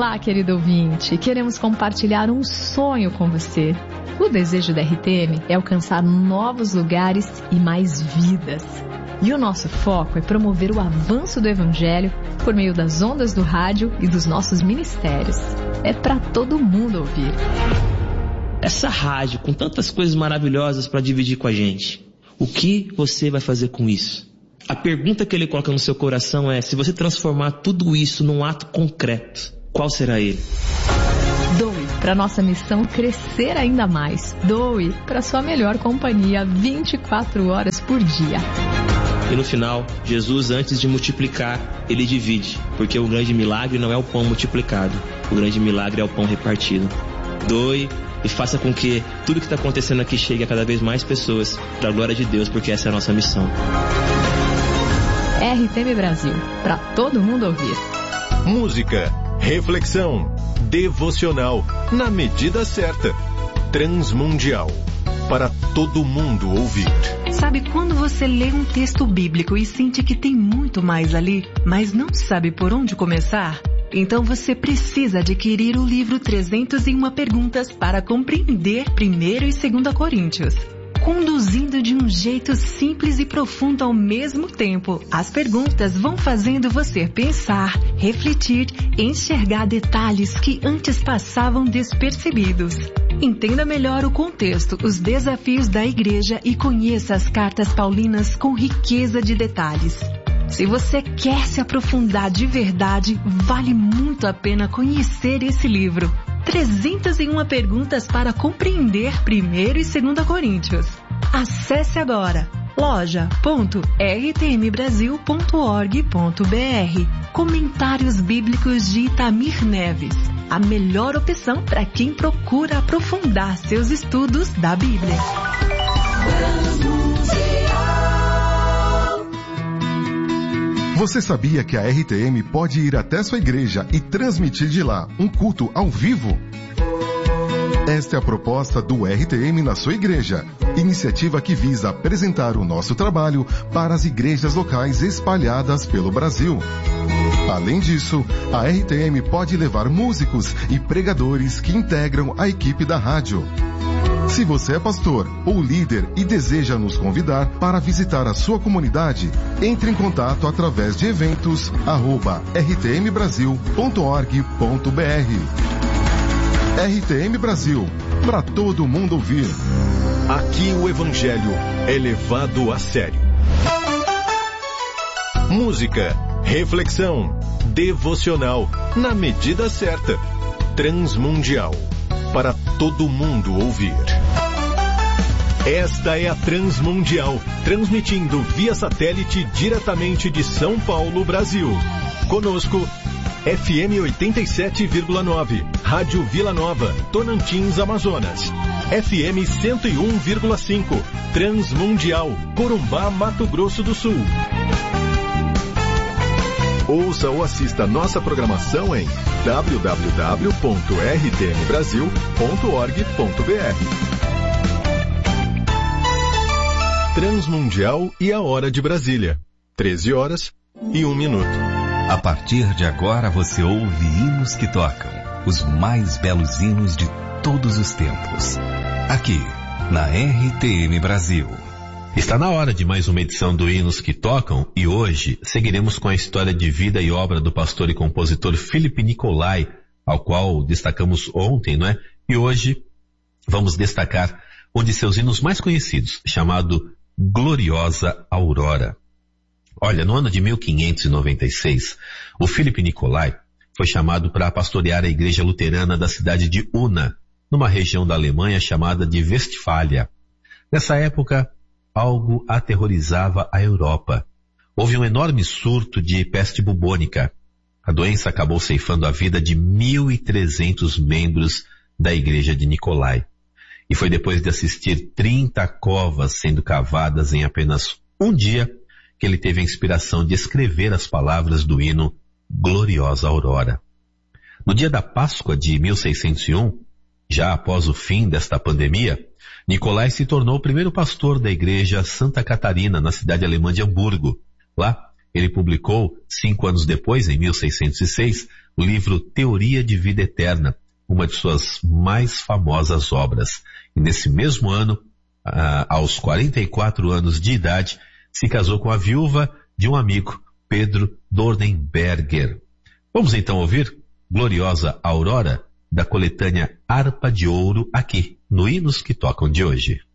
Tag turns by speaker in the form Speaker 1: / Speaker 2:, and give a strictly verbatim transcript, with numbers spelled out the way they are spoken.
Speaker 1: Olá, querido ouvinte. Queremos compartilhar um sonho com você. O desejo da R T M é alcançar novos lugares e mais vidas. E o nosso foco é promover o avanço do Evangelho por meio das ondas do rádio e dos nossos ministérios. É para todo mundo ouvir.
Speaker 2: Essa rádio com tantas coisas maravilhosas para dividir com a gente, o que você vai fazer com isso? A pergunta que ele coloca no seu coração é: se você transformar tudo isso num ato concreto, qual será ele?
Speaker 1: Doe para nossa missão crescer ainda mais. Doe para sua melhor companhia vinte e quatro horas por dia.
Speaker 2: E no final, Jesus, antes de multiplicar, ele divide, porque o grande milagre não é o pão multiplicado, o grande milagre é o pão repartido. Doe e faça com que tudo que está acontecendo aqui chegue a cada vez mais pessoas, para a glória de Deus, porque essa é a nossa missão.
Speaker 1: R T M Brasil, para todo mundo ouvir.
Speaker 3: Música, reflexão, devocional, na medida certa. Transmundial, para todo mundo ouvir.
Speaker 4: Sabe quando você lê um texto bíblico e sente que tem muito mais ali, mas não sabe por onde começar? Então você precisa adquirir o livro trezentas e uma Perguntas para compreender primeiro e segunda Coríntios. Conduzindo de um jeito simples e profundo ao mesmo tempo, as perguntas vão fazendo você pensar, refletir, enxergar detalhes que antes passavam despercebidos. Entenda melhor o contexto, os desafios da igreja e conheça as cartas paulinas com riqueza de detalhes. Se você quer se aprofundar de verdade, vale muito a pena conhecer esse livro. trezentas e uma Perguntas para compreender primeiro e segunda Coríntios. Acesse agora loja ponto r t m brasil ponto org ponto b r. Comentários Bíblicos de Itamir Neves. A melhor opção para quem procura aprofundar seus estudos da Bíblia.
Speaker 5: Você sabia que a R T M pode ir até sua igreja e transmitir de lá um culto ao vivo? Esta é a proposta do R T M na sua igreja, iniciativa que visa apresentar o nosso trabalho para as igrejas locais espalhadas pelo Brasil. Além disso, a R T M pode levar músicos e pregadores que integram a equipe da rádio. Se você é pastor ou líder e deseja nos convidar para visitar a sua comunidade, entre em contato através de eventos arroba r t m brasil ponto org ponto b r. R T M Brasil, para todo mundo ouvir.
Speaker 3: Aqui o Evangelho é levado a sério. Música, reflexão, devocional, na medida certa. Transmundial, para todo mundo ouvir. Esta é a Transmundial, transmitindo via satélite diretamente de São Paulo, Brasil. Conosco, F M oitenta e sete vírgula nove, Rádio Vila Nova, Tocantins, Amazonas. F M cento e um vírgula cinco, Transmundial, Corumbá, Mato Grosso do Sul. Ouça ou assista nossa programação em w w w ponto r t m brasil ponto org ponto b r. Transmundial e a hora de Brasília. treze horas e um minuto.
Speaker 6: A partir de agora você ouve hinos que tocam, os mais belos hinos de todos os tempos. Aqui, na R T M Brasil.
Speaker 7: Está na hora de mais uma edição do Hinos que Tocam e hoje seguiremos com a história de vida e obra do pastor e compositor Felipe Nicolai, ao qual destacamos ontem, não é? E hoje vamos destacar um de seus hinos mais conhecidos, chamado Gloriosa Aurora. Olha, no ano de mil quinhentos e noventa e seis, o Felipe Nicolai foi chamado para pastorear a igreja luterana da cidade de Unna, numa região da Alemanha chamada de Westfália. Nessa época, algo aterrorizava a Europa. Houve um enorme surto de peste bubônica. A doença acabou ceifando a vida de mil e trezentos membros da igreja de Nicolai. E foi depois de assistir trinta covas sendo cavadas em apenas um dia que ele teve a inspiração de escrever as palavras do hino Gloriosa Aurora. No dia da Páscoa de mil seiscentos e um, já após o fim desta pandemia, Nicolai se tornou o primeiro pastor da igreja Santa Catarina, na cidade alemã de Hamburgo. Lá, ele publicou, cinco anos depois, em mil seiscentos e seis, o livro Teoria de Vida Eterna, uma de suas mais famosas obras. E nesse mesmo ano, ah, aos quarenta e quatro anos de idade, se casou com a viúva de um amigo, Pedro Dornenberger. Vamos então ouvir Gloriosa Aurora, da coletânea Harpa de Ouro, aqui no Hinos que Tocam de hoje.